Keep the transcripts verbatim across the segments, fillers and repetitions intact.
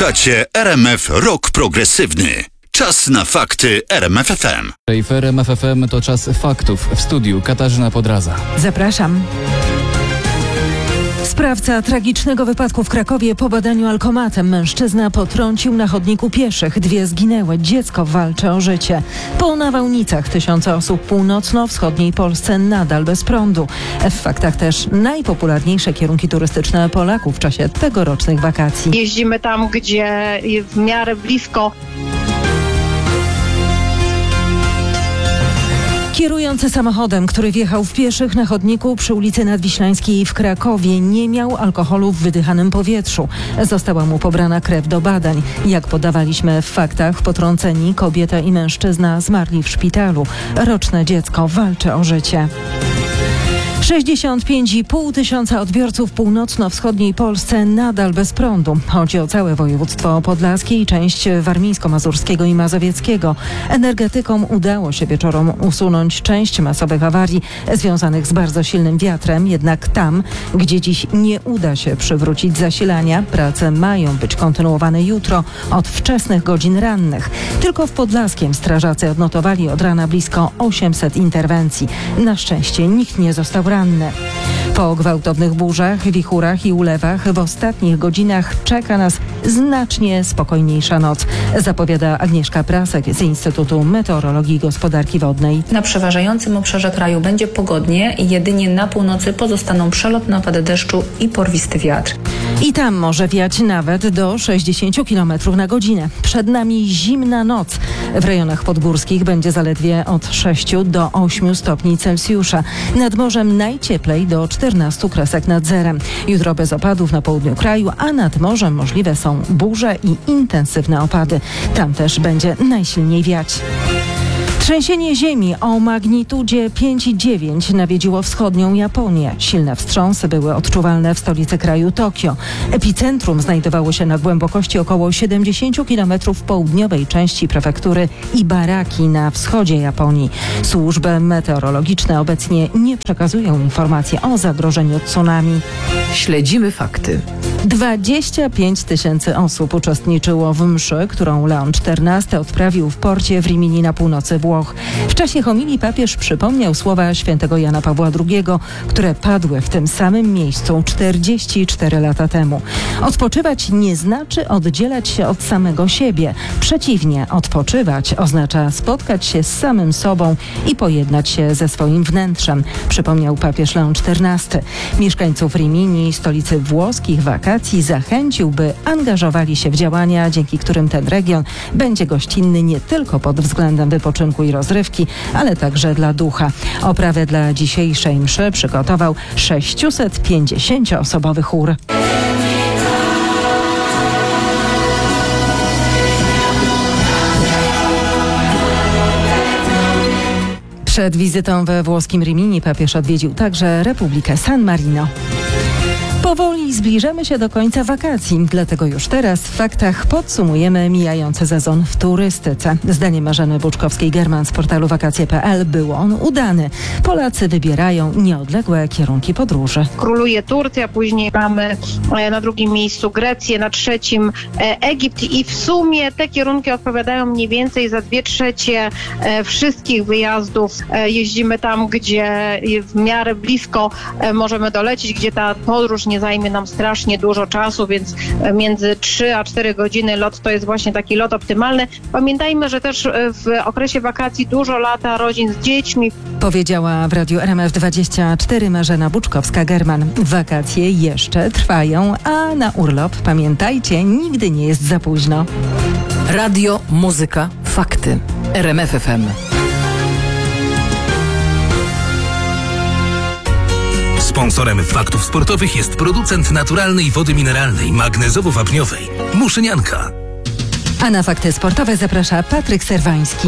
Słuchacie R M F Rock Progresywny. Czas na fakty R M F F M. W R M F F M to czas faktów. W studiu Katarzyna Podraza. Zapraszam. Sprawca tragicznego wypadku w Krakowie po badaniu alkomatem. Mężczyzna potrącił na chodniku pieszych. Dwie zginęły. Dziecko walczy o życie. Po nawałnicach tysiące osób w północno-wschodniej Polsce nadal bez prądu. W faktach też najpopularniejsze kierunki turystyczne Polaków w czasie tegorocznych wakacji. Jeździmy tam, gdzie w miarę blisko. Kierujący samochodem, który wjechał w pieszych na chodniku przy ulicy Nadwiślańskiej w Krakowie, nie miał alkoholu w wydychanym powietrzu. Została mu pobrana krew do badań. Jak podawaliśmy w faktach, potrąceni kobieta i mężczyzna zmarli w szpitalu. Roczne dziecko walczy o życie. sześćdziesiąt pięć i pół tysiąca odbiorców w północno-wschodniej Polsce nadal bez prądu. Chodzi o całe województwo podlaskie i część warmińsko-mazurskiego i mazowieckiego. Energetykom udało się wieczorem usunąć część masowych awarii związanych z bardzo silnym wiatrem, jednak tam, gdzie dziś nie uda się przywrócić zasilania, prace mają być kontynuowane jutro od wczesnych godzin rannych. Tylko w Podlaskiem strażacy odnotowali od rana blisko osiemset interwencji. Na szczęście nikt nie został ranny. Po gwałtownych burzach, wichurach i ulewach w ostatnich godzinach czeka nas znacznie spokojniejsza noc, zapowiada Agnieszka Prasek z Instytutu Meteorologii i Gospodarki Wodnej. Na przeważającym obszarze kraju będzie pogodnie i jedynie na północy pozostaną przelotne opady deszczu i porwisty wiatr. I tam może wiać nawet do sześćdziesiąt kilometrów na godzinę. Przed nami zimna noc. W rejonach podgórskich będzie zaledwie od sześciu do ośmiu stopni Celsjusza. Nad morzem najcieplej do czternastu kresek nad zerem. Jutro bez opadów na południu kraju, a nad morzem możliwe są burze i intensywne opady. Tam też będzie najsilniej wiać. Trzęsienie ziemi o magnitudzie pięć i dziewięć nawiedziło wschodnią Japonię. Silne wstrząsy były odczuwalne w stolicy kraju Tokio. Epicentrum znajdowało się na głębokości około siedemdziesiąt kilometrów w południowej części prefektury Ibaraki na wschodzie Japonii. Służby meteorologiczne obecnie nie przekazują informacji o zagrożeniu tsunami. Śledzimy fakty. dwadzieścia pięć tysięcy osób uczestniczyło w mszy, którą Leon czternasty odprawił w porcie w Rimini na północy Włoch. W czasie homilii papież przypomniał słowa świętego Jana Pawła drugiego, które padły w tym samym miejscu czterdzieści cztery lata temu. Odpoczywać nie znaczy oddzielać się od samego siebie. Przeciwnie, odpoczywać oznacza spotkać się z samym sobą i pojednać się ze swoim wnętrzem, przypomniał papież Leon czternasty. Mieszkańców Rimini, stolicy włoskich wakacji, zachęcił, by angażowali się w działania, dzięki którym ten region będzie gościnny nie tylko pod względem wypoczynku i rozrywki, ale także dla ducha. Oprawę dla dzisiejszej mszy przygotował sześciusetpięćdziesięcioosobowy chór. Przed wizytą we włoskim Rimini papież odwiedził także Republikę San Marino. Powoli zbliżamy się do końca wakacji, dlatego już teraz w faktach podsumujemy mijający sezon w turystyce. Zdaniem Marzeny Buczkowskiej-German z portalu wakacje kropka p l był on udany. Polacy wybierają nieodległe kierunki podróży. Króluje Turcja, później mamy na drugim miejscu Grecję, na trzecim Egipt i w sumie te kierunki odpowiadają mniej więcej za dwie trzecie wszystkich wyjazdów. Jeździmy tam, gdzie w miarę blisko możemy dolecieć, gdzie ta podróż nie zajmie nam strasznie dużo czasu, więc między trzy a cztery godziny lot to jest właśnie taki lot optymalny. Pamiętajmy, że też w okresie wakacji dużo lata rodzin z dziećmi. Powiedziała w Radiu R M F dwadzieścia cztery Marzena Buczkowska-German. Wakacje jeszcze trwają, a na urlop, pamiętajcie, nigdy nie jest za późno. Radio, muzyka, fakty. R M F F M. Sponsorem faktów sportowych jest producent naturalnej wody mineralnej, magnezowo-wapniowej Muszynianka. A na fakty sportowe zaprasza Patryk Serwański.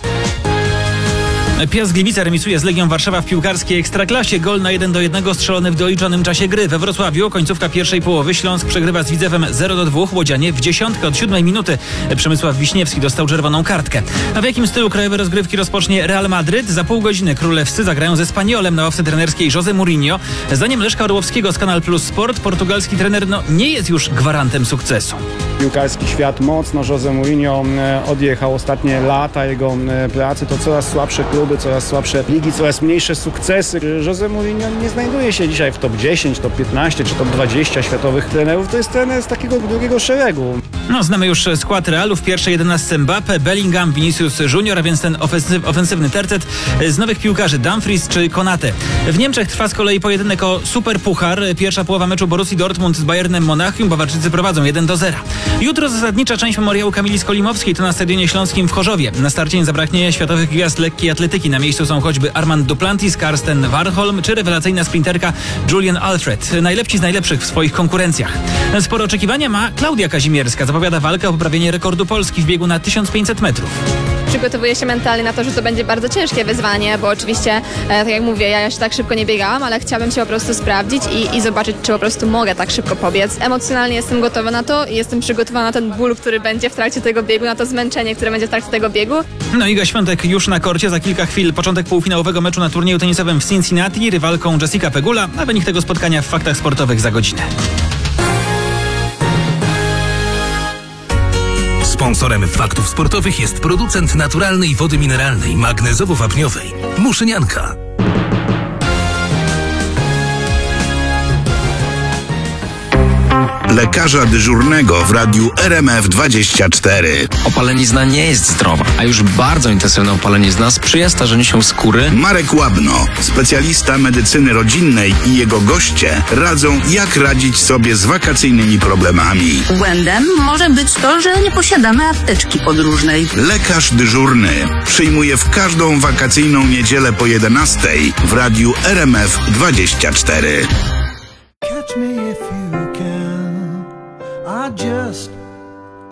Piast Gliwice remisuje z Legią Warszawa w piłkarskiej Ekstraklasie. Gol na jeden do jednego strzelony w doliczonym czasie gry. We Wrocławiu końcówka pierwszej połowy. Śląsk przegrywa z Widzewem zero do dwóch. Łodzianie w dziesiątkę od siódmej minuty. Przemysław Wiśniewski dostał czerwoną kartkę. A w jakim stylu krajowe rozgrywki rozpocznie Real Madryt? Za pół godziny królewscy zagrają ze Spaniolem na ławce trenerskiej José Mourinho. Zdaniem Leszka Orłowskiego z Kanal Plus Sport portugalski trener no, nie jest już gwarantem sukcesu. Piłkarski świat mocno José Mourinho odjechał. Ostatnie lata jego pracy to coraz słabsze kluby, coraz słabsze ligi, coraz mniejsze sukcesy. José Mourinho nie znajduje się dzisiaj w top dziesięć, top piętnaście czy top dwadzieścia światowych trenerów. To jest trener z takiego drugiego szeregu. No, znamy już skład Realu. W pierwszej jedenastce Mbappé, Bellingham, Vinicius Junior, a więc ten ofensyw, ofensywny tercet z nowych piłkarzy Dumfries czy Konate. W Niemczech trwa z kolei pojedynek o Superpuchar. Pierwsza połowa meczu Borussii Dortmund z Bayernem Monachium. Bawarczycy prowadzą jeden do zera. Jutro zasadnicza część memoriału Kamili Skolimowskiej to na Stadionie Śląskim w Chorzowie. Na starcie nie zabraknie światowych gwiazd lekkiej atletyki. Na miejscu są choćby Armand Duplantis, Karsten Warholm czy rewelacyjna sprinterka Julian Alfred. Najlepsi z najlepszych w swoich konkurencjach. Sporo oczekiwania ma Klaudia Kazimierska. Zapowiada walkę o poprawienie rekordu Polski w biegu na tysiąc pięćset metrów. Przygotowuję się mentalnie na to, że to będzie bardzo ciężkie wyzwanie, bo oczywiście, e, tak jak mówię, ja jeszcze tak szybko nie biegałam, ale chciałabym się po prostu sprawdzić i, i zobaczyć, czy po prostu mogę tak szybko pobiec. Emocjonalnie jestem gotowa na to i jestem przygotowana na ten ból, który będzie w trakcie tego biegu, na to zmęczenie, które będzie w trakcie tego biegu. No Iga Świątek już na korcie. Za kilka chwil początek półfinałowego meczu na turnieju tenisowym w Cincinnati. Rywalką Jessica Pegula, a wynik tego spotkania w Faktach Sportowych za godzinę. Sponsorem Faktów Sportowych jest producent naturalnej wody mineralnej magnezowo-wapniowej Muszynianka. Lekarza dyżurnego w radiu R M F dwadzieścia cztery. Opalenizna nie jest zdrowa, a już bardzo intensywna opalenizna sprzyja starzeniu się skóry. Marek Łabno, specjalista medycyny rodzinnej i jego goście radzą, jak radzić sobie z wakacyjnymi problemami. Błędem może być to, że nie posiadamy apteczki podróżnej. Lekarz dyżurny przyjmuje w każdą wakacyjną niedzielę po jedenastej w radiu R M F dwadzieścia cztery. Catch me if you can. I just